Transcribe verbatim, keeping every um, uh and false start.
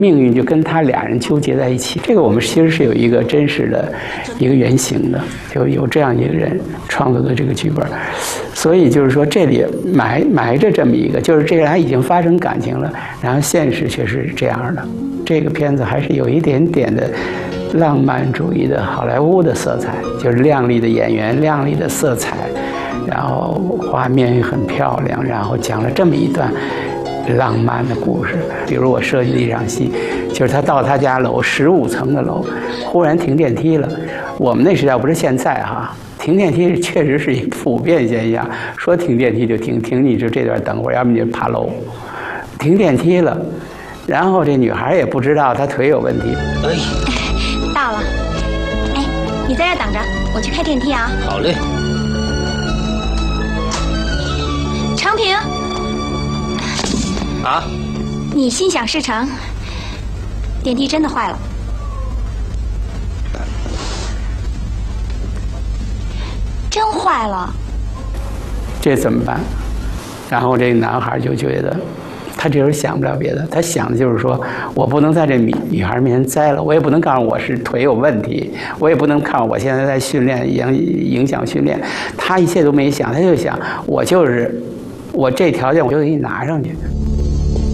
命运就跟他俩人纠结在一起。这个我们其实是有一个真实的一个原型的，就有这样一个人创作的这个剧本。所以就是说，这里埋埋着这么一个，就是这个人已经发生感情了，然后现实却是这样的。这个片子还是有一点点的浪漫主义的好莱坞的色彩，就是亮丽的演员、亮丽的色彩，然后画面也很漂亮，然后讲了这么一段浪漫的故事。比如我设计的一场戏，就是他到他家楼十五层的楼，忽然停电梯了。我们那时代不是现在哈，停电梯确实是一普遍现象，说停电梯就停，停你就这段等会儿，要不你就爬楼。停电梯了，然后这女孩也不知道她腿有问题。 哎， 到了。哎，你在这等着，我去开电梯啊。 好嘞。 长平。 啊？ 你心想事成，电梯真的坏了。真坏了。 这怎么办？然后这个男孩就觉得，他这时候想不了别的，他想的就是说，我不能在这女女孩面前栽了，我也不能告诉我是腿有问题，我也不能告诉我现在在训练影影响训练。他一切都没想，他就想，我就是我这条件我就给你拿上去。